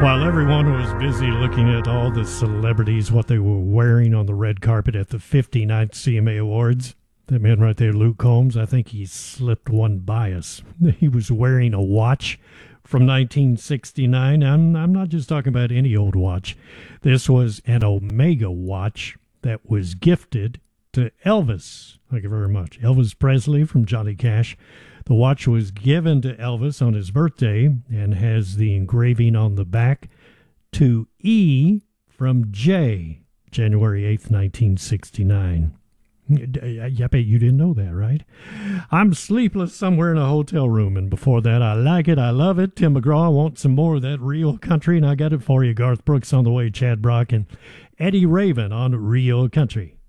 While everyone was busy looking at all the celebrities, what they were wearing on the red carpet at the 59th CMA Awards, that man right there, Luke Combs, I think he slipped one by us. He was wearing a watch from 1969. I'm not just talking about any old watch. This was an Omega watch that was gifted to Elvis. Thank you very much. Elvis Presley from Johnny Cash. The watch was given to Elvis on his birthday and has the engraving on the back to E from J, January 8th, 1969. I bet you didn't know that, right? I'm sleepless somewhere in a hotel room, and before that, I like it, I love it. Tim McGraw, I want some more of that real country, and I got it for you. Garth Brooks on the way, Chad Brock, and Eddie Raven on Real Country.